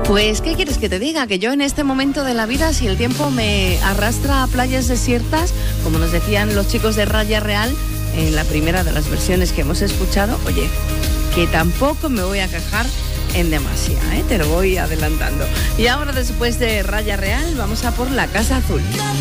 Pues, ¿qué quieres que te diga? Que yo en este momento de la vida, si el tiempo me arrastra a playas desiertas, como nos decían los chicos de Raya Real, en la primera de las versiones que hemos escuchado, oye, que tampoco me voy a quejar en demasía, te lo voy adelantando. Y ahora, después de Raya Real, vamos a por La Casa Azul.